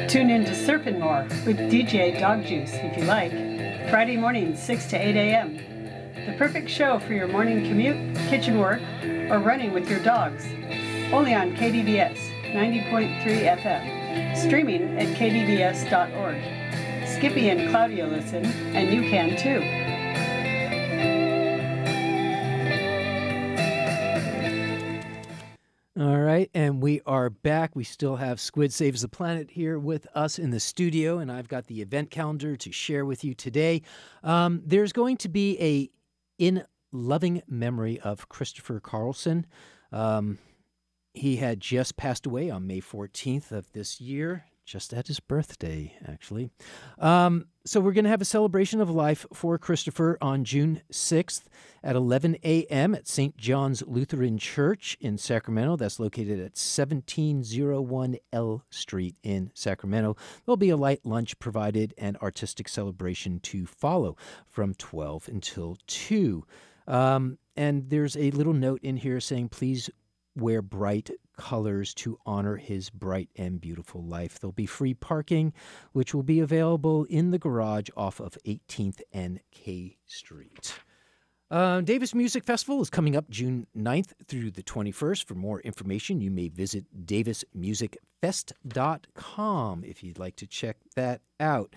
Tune in to Surfin' More with DJ Dog Juice if you like. Friday mornings, 6 to 8 a.m. The perfect show for your morning commute, kitchen work, or running with your dogs. Only on KDVS 90.3 FM. Streaming at kdvs.org. Skippy and Claudia listen, and you can too. All right, and we are back. We still have Squid Saves the Planet here with us in the studio, and I've got the event calendar to share with you today. There's going to be a In Loving Memory of Christopher Carlson. He had just passed away on May 14th of this year, just at his birthday, actually. So we're going to have a celebration of life for Christopher on June 6th at 11 a.m. at St. John's Lutheran Church in Sacramento. That's located at 1701 L Street in Sacramento. There'll be a light lunch provided and artistic celebration to follow from 12 until 2. And there's a little note in here saying, please wear bright colors to honor his bright and beautiful life. There'll be free parking, which will be available in the garage off of 18th and K Street. Davis Music Festival is coming up June 9th through the 21st. For more information, you may visit davismusicfest.com if you'd like to check that out.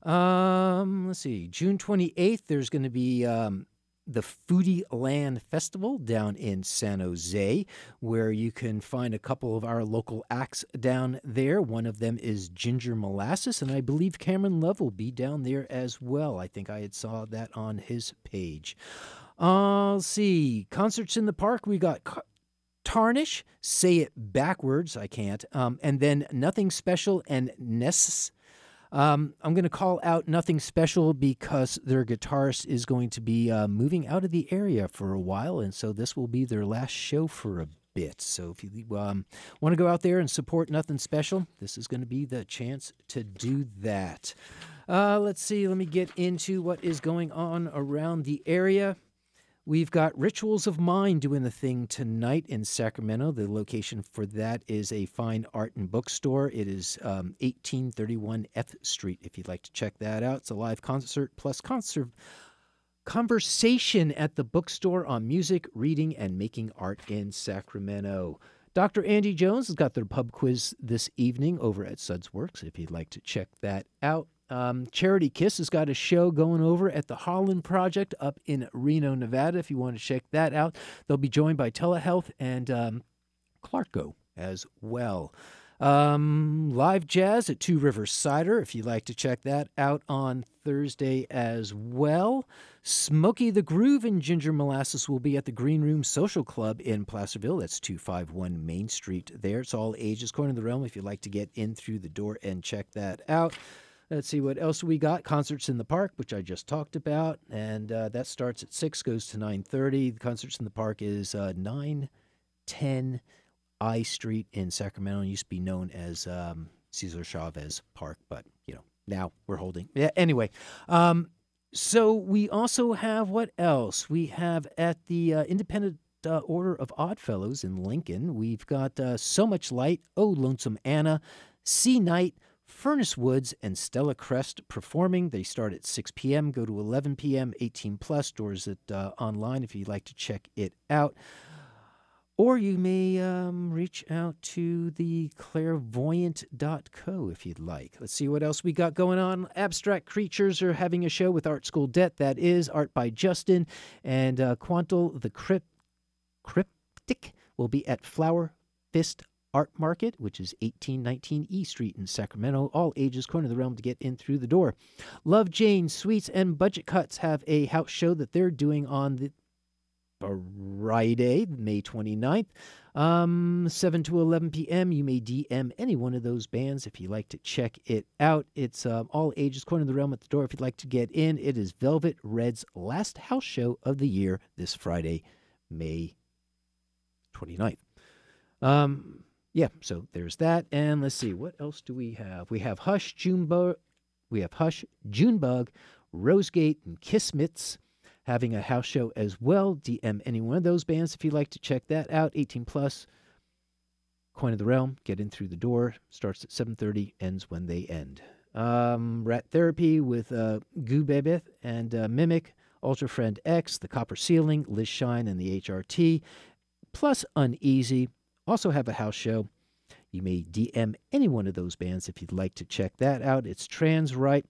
Let's see, June 28th, there's going to be the Foodie Land Festival down in San Jose, where you can find a couple of our local acts down there. One of them is Ginger Molasses, and I believe Cameron Love will be down there as well. I think I had saw that on his page. Let's see. Concerts in the park. We got Tarnish, Say It Backwards, I can't, and then Nothing Special and Ness. I'm going to call out Nothing Special because their guitarist is going to be moving out of the area for a while, and so this will be their last show for a bit. So if you want to go out there and support Nothing Special, this is going to be the chance to do that. Let's see. Let me get into what is going on around the area. We've got Rituals of Mind doing the thing tonight in Sacramento. The location for that is a fine art and bookstore. It is 1831 F Street, if you'd like to check that out. It's a live concert plus conversation at the bookstore on music, reading, and making art in Sacramento. Dr. Andy Jones has got their pub quiz this evening over at Suds Works, if you'd like to check that out. Charity Kiss has got a show going over at the Holland Project up in Reno, Nevada, if you want to check that out. They'll be joined by Telehealth and Clarko as well. Live jazz at Two Rivers Cider, if you'd like to check that out on Thursday as well. Smokey the Groove and Ginger Molasses will be at the Green Room Social Club in Placerville. That's 251 Main Street there. It's all ages, Corner of the Realm, if you'd like to get in through the door and check that out. Let's see what else we got. Concerts in the Park, which I just talked about, and that starts at 6, goes to 9:30. The Concerts in the Park is 910 I Street in Sacramento. It used to be known as Cesar Chavez Park, but, now we're holding. Yeah, anyway, so we also have what else? We have at the Independent Order of Oddfellows in Lincoln, we've got So Much Light, Oh Lonesome Anna, Sea Night, Furnace Woods, and Stella Crest performing. They start at 6 p.m., go to 11 p.m., 18 plus, doors at online if you'd like to check it out. Or you may reach out to the clairvoyant.co if you'd like. Let's see what else we got going on. Abstract Creatures are having a show with Art School Debt. That is art by Justin. And Quantal the Cryptic will be at Flower Fist Art Market, which is 1819 E Street in Sacramento. All ages, Corner of the Realm to get in through the door. Love Jane Sweets and Budget Cuts have a house show that they're doing on the Friday, May 29th, 7 to 11 p.m. You may DM any one of those bands if you'd like to check it out. It's all ages, Corner of the Realm at the door if you'd like to get in. It is Velvet Red's last house show of the year this Friday, May 29th. Yeah, so there's that. And let's see, what else do we have? We have Hush, Junebug, Rosegate, and Kismits having a house show as well. DM any one of those bands if you'd like to check that out. 18 plus, Coin of the Realm. Get in through the door. Starts at 7:30, ends when they end. Rat Therapy with Goo Bebeth and Mimic, Ultra Friend X, The Copper Ceiling, Liz Shine, and the HRT, plus Uneasy. Also have a house show. You may DM any one of those bands if you'd like to check that out. It's Trans Right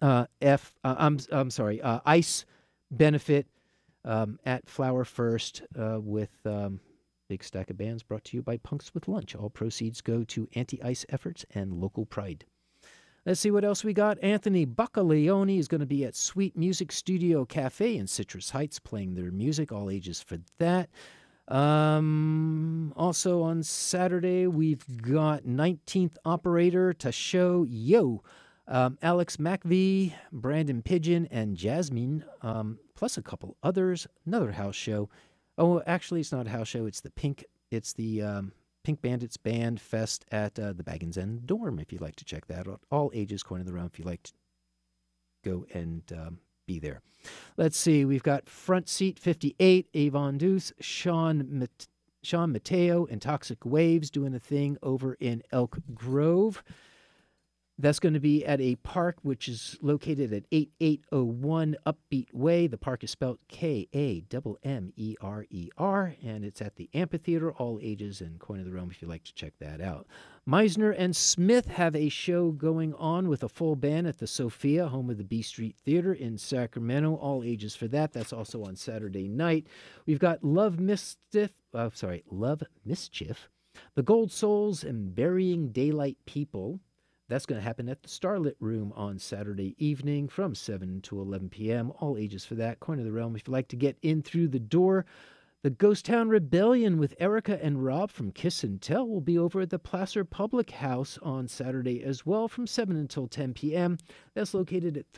Ice Benefit at Flower First with Big Stack of Bands brought to you by Punks with Lunch. All proceeds go to anti-ice efforts and local pride. Let's see what else we got. Anthony Baccaleone is going to be at Sweet Music Studio Cafe in Citrus Heights playing their music, all ages for that. Also on Saturday, we've got 19th Operator to show Yo, Alex McVie, Brandon Pigeon, and Jasmine, plus a couple others. Another house show. Oh, actually, it's not a house show. It's the Pink Bandits Band Fest at the Baggins End Dorm. If you'd like to check that out, all ages, Coin of the Realm. If you'd like to go and be there. Let's see. We've got Front Seat 58, Avon Deuce, Sean Mateo, and Toxic Waves doing a thing over in Elk Grove. That's going to be at a park which is located at 8801 Upbeat Way. The park is spelled Kammerer, and it's at the amphitheater, all ages, and Coin of the Realm if you'd like to check that out. Meisner and Smith have a show going on with a full band at the Sophia, home of the B Street Theater in Sacramento, all ages for that. That's also on Saturday night. We've got Love Mischief, The Gold Souls, and Burying Daylight People. That's going to happen at the Starlit Room on Saturday evening from 7 to 11 p.m. All ages for that. Coin of the Realm if you'd like to get in through the door. The Ghost Town Rebellion with Erica and Rob from Kiss and Tell will be over at the Placer Public House on Saturday as well from 7 until 10 p.m. That's located at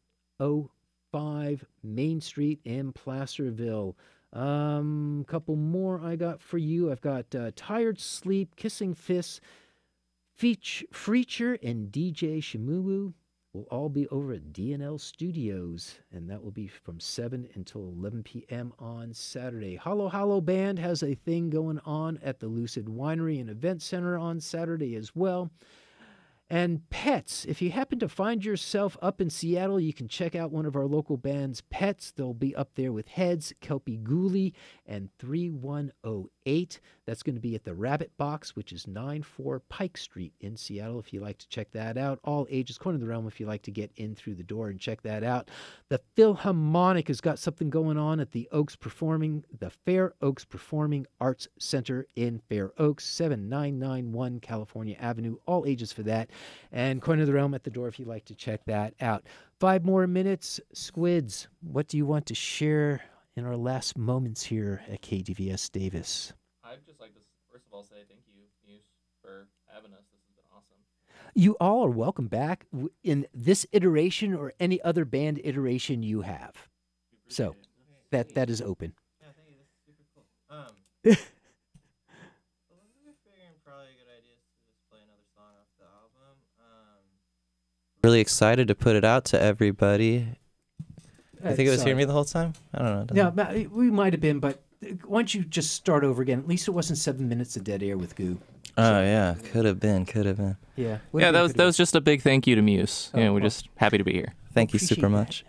305 Main Street in Placerville. Couple more I got for you. I've got Tired Sleep, Kissing Fists, Freacher, and DJ Shimuwu will all be over at DNL Studios, and that will be from 7 until 11 p.m. on Saturday. Hollow Hollow Band has a thing going on at the Lucid Winery and Event Center on Saturday as well. And Pets, if you happen to find yourself up in Seattle, you can check out one of our local bands, Pets. They'll be up there with Heads, Kelpie Ghoulie, and 3108. That's going to be at the Rabbit Box, which is 94 Pike Street in Seattle, if you'd like to check that out. All ages, Coin of the Realm, if you'd like to get in through the door and check that out. The Philharmonic has got something going on at the Fair Oaks Performing Arts Center in Fair Oaks, 7991 California Avenue. All ages for that. And Coin of the Realm at the door if you'd like to check that out. 5 more minutes. Squids, what do you want to share in our last moments here at KDVS Davis? I'd just like to, first of all, say thank you, Muse, for having us. This has been awesome. You all are welcome back in this iteration or any other band iteration you have. So that is open. Yeah, thank you. This is super cool. Well, we're figuring probably a good idea is to just play another song off the album. Really excited to put it out to everybody. I think it was hearing me the whole time? I don't know. Yeah, we might have been, but why don't you just start over again? At least it wasn't 7 minutes of dead air with Goo. Oh, yeah. Could have been. Yeah. Yeah, that was just a big thank you to Muse. We're just happy to be here. Thank you super much.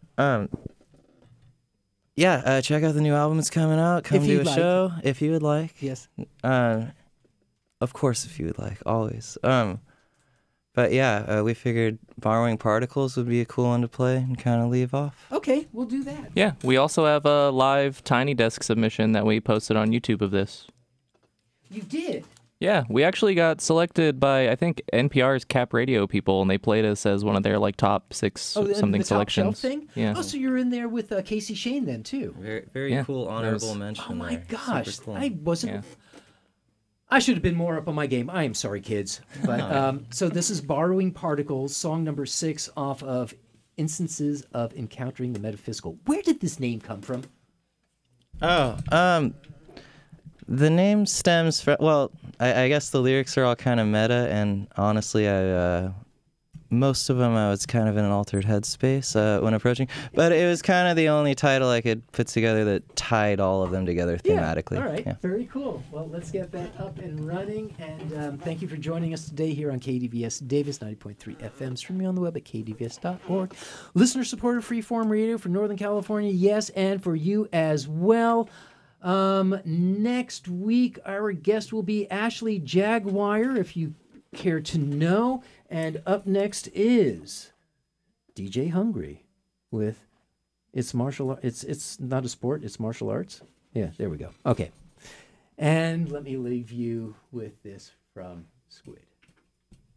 Yeah, check out the new album that's coming out. Come to a show if you would like. Yes. Of course, if you would like, always. But yeah, we figured Borrowing Particles would be a cool one to play and kind of leave off. Okay, we'll do that. Yeah, we also have a live Tiny Desk submission that we posted on YouTube of this. You did? Yeah, we actually got selected by, I think, NPR's Cap Radio people, and they played us as one of their top 6 something the selections. Top shelf thing? Yeah. Oh, so you're in there with Casey Shane then, too. Very cool honorable mention. Oh, my there. gosh. Super cool. I wasn't... Yeah. I should have been more up on my game. I am sorry, kids. But so this is Borrowing Particles, song number 6 off of Instances of Encountering the Metaphysical. Where did this name come from? The name stems from, well, I guess the lyrics are all kind of meta, and honestly, I most of them I was kind of in an altered headspace when approaching, but it was kind of the only title I could put together that tied all of them together thematically. Yeah, all right, very cool. Well, let's get that up and running, and thank you for joining us today here on KDVS Davis 90.3 FM, streaming on the web at kdvs.org. Listener-supported freeform radio for Northern California, yes, and for you as well. Next week, our guest will be Ashley Jaguar, if you care to know. And up next is DJ Hungry with it's not a sport, it's martial arts. Yeah, there we go. Okay. And let me leave you with this from Squid.